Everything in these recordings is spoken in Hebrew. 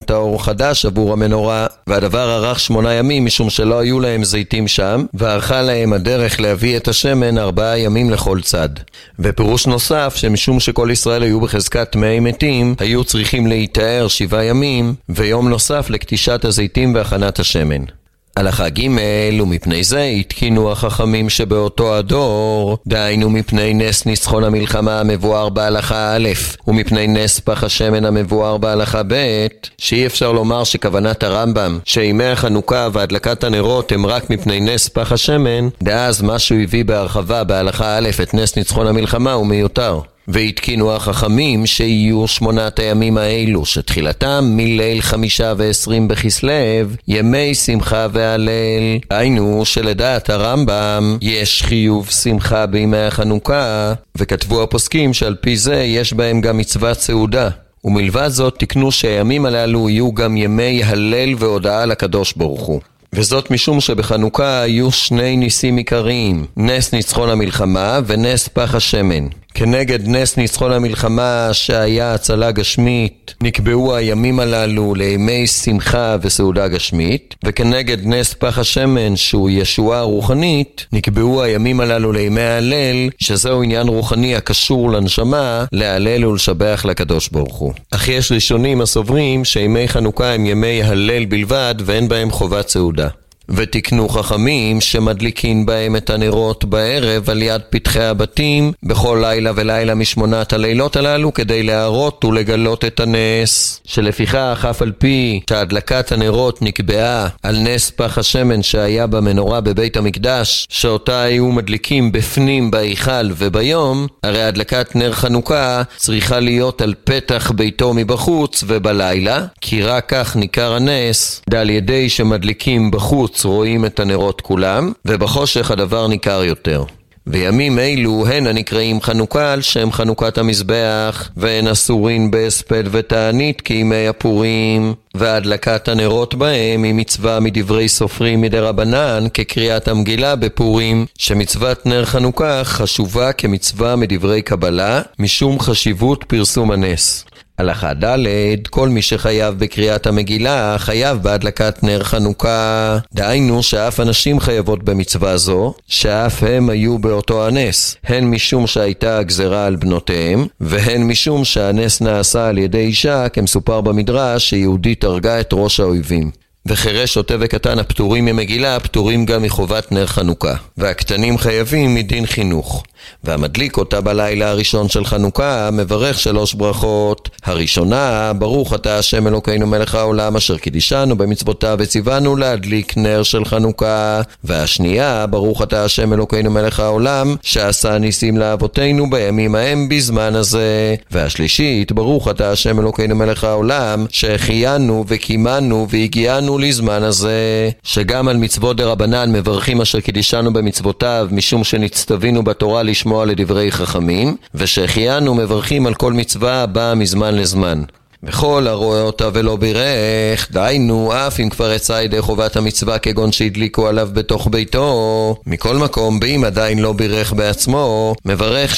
את האור חדש עבור המנורה, והדבר ארך 8 ימים משום שלא היו להם זיתים שם, וערכה להם הדרך להביא את השמן 4 ימים לכל צד. ופירוש נוסף שמשום שכל ישראל היו בחזקת טמאי מתים, היו צריכים להיטהר 7 ימים, ויום נוסף לקטישת הזיתים והכנת השמן. הלכה ג' ומפני זה התקינו החכמים שבאותו הדור, דהיינו מפני נס ניצחון המלחמה המבואר בהלכה א' ומפני נס פח השמן המבואר בהלכה ב', שאי אפשר לומר שכוונת הרמב"ם שימי החנוכה והדלקת הנרות הם רק מפני נס פח השמן, דאז מה שהוא הביא בהרחבה בהלכה א' את נס ניצחון המלחמה הוא מיותר. והתקינו החכמים שיהיו 8 הימים האלו שתחילתם מליל 5 ו-20 בכסלו, ימי שמחה והלל. היינו שלדעת הרמב"ם יש חיוב שמחה בימי החנוכה, וכתבו הפוסקים שעל פי זה יש בהם גם מצוות סעודה. ומלבד זאת תקנו שהימים הללו יהיו גם ימי הלל והודאה לקדוש ברוך הוא. וזאת משום שבחנוכה היו 2 ניסים עיקריים, נס ניצחון המלחמה ונס פח השמן. כנגד נס ניצחון המלחמה שהיה הצלה גשמית, נקבעו הימים הללו לימי שמחה וסעודה גשמית, וכנגד נס פח השמן שהוא ישועה רוחנית, נקבעו הימים הללו לימי ההלל, שזהו עניין רוחני הקשור לנשמה, להלל ולשבח לקדוש ברוך הוא. אך יש ראשונים הסוברים שימי חנוכה הם ימי הלל בלבד ואין בהם חובת סעודה. ותקנו חכמים שמדליקים בהם את הנרות בערב על יד פתחי הבתים בכל לילה ולילה מ8 הלילות הללו כדי להראות ולגלות את הנס. שלפיכך אף על פי שהדלקת הנרות נקבעה על נס פח השמן שהיה במנורה בבית המקדש, שאותה היו מדליקים בפנים בהיכל וביום, הרי הדלקת נר חנוכה צריכה להיות על פתח ביתו מבחוץ ובלילה, כי רק כך ניכר הנס, על ידי שמדליקים בחוץ רואים את הנרות כולם, ובחושך הדבר ניכר יותר. וימים אלו הן הנקראים חנוכה על שם חנוכת המזבח, והן אסורין בהספד ותענית כימי הפורים, והדלקת הנרות בהם היא מצווה מדברי סופרים מדרבנן כקריאת המגילה בפורים, שמצוות נר חנוכה חשובה כמצווה מדברי קבלה משום חשיבות פרסום הנס. הלכה ד' כל מי שחייב בקריאת המגילה חייב בהדלקת נר חנוכה, דהיינו שאף אנשים חייבות במצווה זו, שאף הם היו באותו הנס, הן משום שהייתה הגזרה על בנותיהם, והן משום שהנס נעשה על ידי אישה, כמסופר במדרש שיהודית הרגה את ראש האויבים. וחירש שוטה וקטן הפטורים ממגילה פטורים גם מחובת נר חנוכה, והקטנים חייבים מדין חינוך. והמדליק אותה בלילה הראשון של חנוכה מברך 3 ברכות. הראשונה, ברוך אתה השם אלוקינו מלך העולם אשר קידישנו במצוותיו וציוונו להדליק נר של חנוכה. והשנייה, ברוך אתה השם אלוקינו מלך העולם שעשה ניסים לאבותינו בימים ההם בזמן הזה. והשלישית, ברוך אתה השם אלוקינו מלך העולם שהחיינו וקימנו והגיענו לזמן הזה. שגם על מצוות דרבנן מברכים אשר קידישנו במצוותיו משום שנצטווינו בתורה לשמוע לדברי חכמים, ושהחיינו מברכים על כל מצווה הבאה מזמן לזמן. וכל הרואה אותה ולא בירך, דהיינו אף אם כבר יצא ידי חובת המצווה כגון שהדליקו עליו בתוך ביתו, מכל מקום באם עדיין לא בירך בעצמו, מברך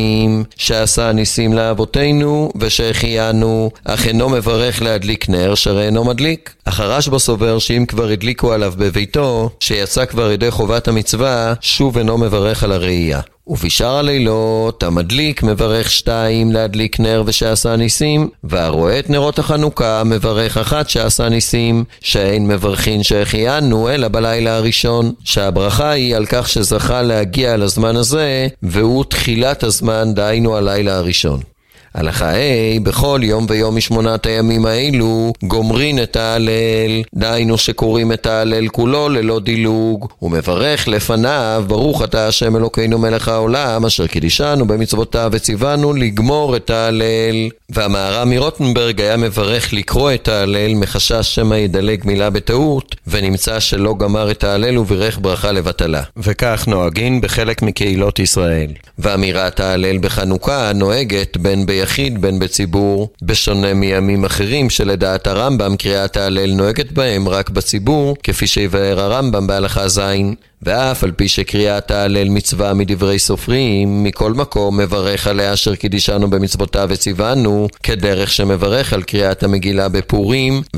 2 שעשה ניסים לאבותינו ושהחיינו, אך אינו מברך להדליק נר שהרי אינו מדליק. אך הרשב"א סובר שאם כבר הדליקו עליו בביתו, שיצא כבר ידי חובת המצווה, שוב אינו מברך על הראייה. ובשאר הלילות המדליק מברך 2 להדליק נר ושעשה ניסים, והרואה את נרות החנוכה מברך 1 שעשה ניסים, שאין מברכין שהחיינו אלא בלילה הראשון, שהברכה היא על כך שזכה להגיע לזמן הזה, והוא תחילת הזמן, דהיינו הלילה הראשון. הלכה ה' בכל יום ויום מ8 הימים האלו גומרין את ההלל, דהיינו שקוראים את ההלל כולו ללא דילוג, ומברך לפניו ברוך אתה השם אלוקינו מלך העולם אשר קידישנו במצוותיו וציוונו לגמור את ההלל. והמהר"ם מרוטנברג היה מברך לקרוא את ההלל מחשש שמא ידלג מילה בטעות, ונמצא שלא גמר את ההלל ובירך ברכה לבטלה, וכך נוהגין בחלק מקהילות ישראל. ואמירת ההלל בחנוכה נוהגת בין ביחיד בין בציבור, בשונה מימים אחרים שלדעת הרמב"ם קריאת ההלל נוהגת בהם רק בציבור, כפי שיבאר הרמב"ם בהלכה ז'. ואף על פי שקריאת ההלל מצווה מדברי סופרים, מכל מקום מברך עליה אשר קידישנו במצוותיו וציוונו, כדרך שמברך על קריאת המגילה בפורים,